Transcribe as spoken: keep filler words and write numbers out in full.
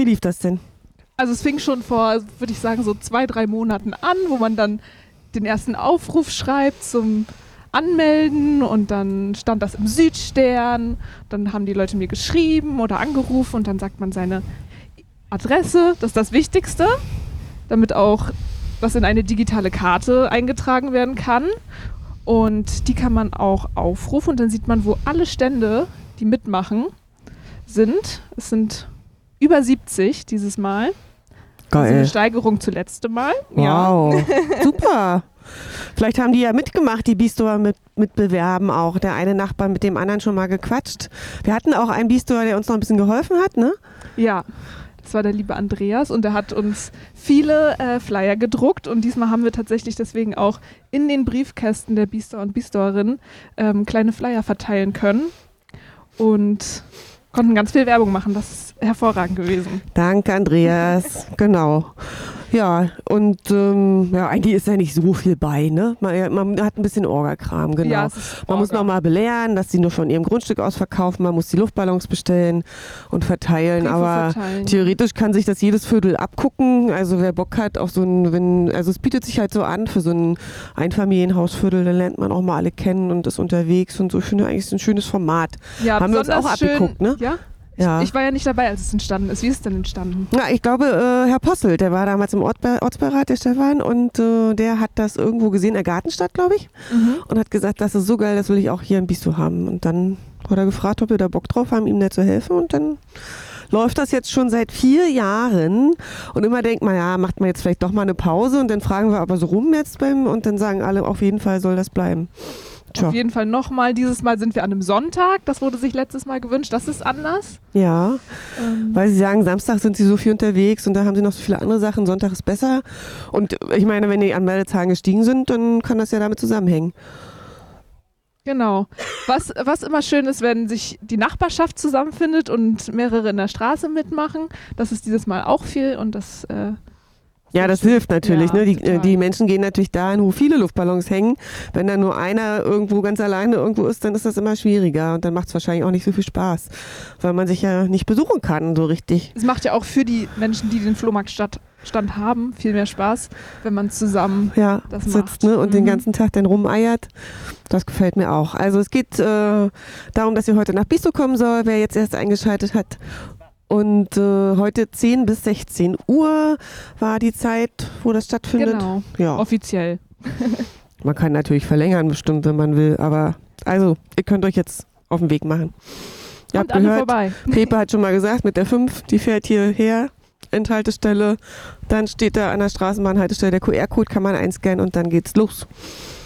Wie lief das denn? Also es fing schon vor, würde ich sagen, so zwei, drei Monaten an, wo man dann den ersten Aufruf schreibt zum Anmelden und dann stand das im Südstern. Dann haben die Leute mir geschrieben oder angerufen und dann sagt man seine Adresse. Das ist das Wichtigste, damit auch das in eine digitale Karte eingetragen werden kann. Und die kann man auch aufrufen und dann sieht man, wo alle Stände, die mitmachen, sind. Es sind über siebzig dieses Mal. Geil. Also eine Steigerung zu letztem Mal. Wow, ja. Super. Vielleicht haben die ja mitgemacht, die Bistro mit, mitbewerben auch. Der eine Nachbar mit dem anderen schon mal gequatscht. Wir hatten auch einen Bistro, der uns noch ein bisschen geholfen hat, ne? Ja, das war der liebe Andreas und der hat uns viele äh, Flyer gedruckt und diesmal haben wir tatsächlich deswegen auch in den Briefkästen der Bistro und Bistroerinnen ähm, kleine Flyer verteilen können und konnten ganz viel Werbung machen. Das ist hervorragend gewesen. Danke, Andreas. Genau. Ja, und ähm, ja, eigentlich ist ja nicht so viel bei, ne? Man, man hat ein bisschen Orga-Kram, genau. Ja, es ist man Orga. muss noch mal belehren, dass sie nur von ihrem Grundstück aus verkaufen. Man muss die Luftballons bestellen und verteilen. Briefe aber verteilen. Theoretisch kann sich das jedes Viertel abgucken. Also wer Bock hat auf so ein, wenn, also es bietet sich halt so an für so ein Einfamilienhausviertel, da lernt man auch mal alle kennen und ist unterwegs und so. Ich finde eigentlich ist ein schönes Format. Ja, haben wir uns auch abgeguckt, schön, ne? Ja? Ja. Ich war ja nicht dabei, als es entstanden ist. Wie ist es denn entstanden? Ja, ich glaube, äh, Herr Posselt, der war damals im Ortbe- Ortsbeirat, der Stefan, und äh, der hat das irgendwo gesehen, in der Gartenstadt, glaube ich, Mhm. und hat gesagt, das ist so geil, das will ich auch hier im Bistro haben. Und dann hat er gefragt, ob wir da Bock drauf haben, ihm da zu helfen. Und dann läuft das jetzt schon seit vier Jahren. Und immer denkt man, ja, macht man jetzt vielleicht doch mal eine Pause. Und dann fragen wir aber so rum jetzt beim, und dann sagen alle, auf jeden Fall soll das bleiben. Tja. Auf jeden Fall nochmal. Dieses Mal sind wir an einem Sonntag. Das wurde sich letztes Mal gewünscht. Das ist anders. Ja, Ähm, weil sie sagen, Samstag sind sie so viel unterwegs und da haben sie noch so viele andere Sachen, Sonntag ist besser. Und ich meine, wenn die Anmeldezahlen gestiegen sind, dann kann das ja damit zusammenhängen. Genau. Was, was immer schön ist, wenn sich die Nachbarschaft zusammenfindet und mehrere in der Straße mitmachen. Das ist dieses Mal auch viel und das äh, Ja, das hilft natürlich. Ja, ne? die, total. die Menschen gehen natürlich dahin, wo viele Luftballons hängen. Wenn da nur einer irgendwo ganz alleine irgendwo ist, dann ist das immer schwieriger und dann macht es wahrscheinlich auch nicht so viel Spaß, weil man sich ja nicht besuchen kann so richtig. es macht ja auch für die Menschen, die den Flohmarktstand Stand haben, viel mehr Spaß, wenn man zusammen Ja, das sitzt macht. ne, und Mhm. den ganzen Tag dann rumeiert. Das gefällt mir auch. Also es geht äh, darum, dass ihr heute nach Bistro kommen soll, wer jetzt erst eingeschaltet hat. Und äh, heute zehn bis sechzehn Uhr war die Zeit, wo das stattfindet. Genau, Ja, offiziell. man kann natürlich verlängern bestimmt, wenn man will. Aber also, ihr könnt euch jetzt auf den Weg machen. Ihr Kommt habt alle gehört, vorbei. Pepe hat schon mal gesagt, mit der fünf, die fährt hierher, Endhaltestelle. Dann steht da an der Straßenbahnhaltestelle der Q R-Code, kann man einscannen und dann geht's los.